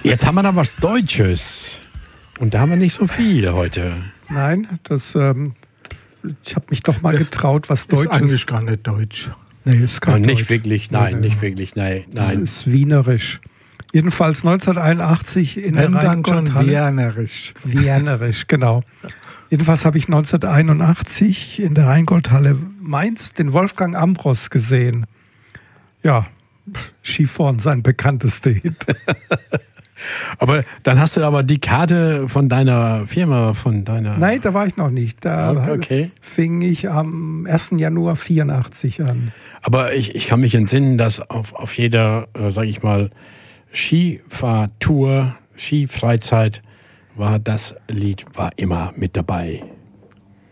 Jetzt haben wir noch was Deutsches. Und da haben wir nicht so viel heute. Nein, ich habe mich doch mal getraut, was Deutsches. Ist eigentlich gar nicht deutsch. Nee, ist kein Nicht Deutsch. wirklich, nein, nicht wirklich, nein. Das ist wienerisch. Jedenfalls 1981 in der Rheingoldhalle. Wienerisch. Wienerisch, genau. Jedenfalls habe ich 1981 in der Rheingoldhalle Mainz den Wolfgang Ambros gesehen. Ja, Skifahren, sein bekanntester Hit. Aber dann hast du aber die Karte von deiner Firma, Nein, da war ich noch nicht. Da okay. fing ich am 1. Januar 84 an. Aber ich kann mich entsinnen, dass auf jeder, sag ich mal, Skifahrtour, Skifreizeit das Lied war immer mit dabei.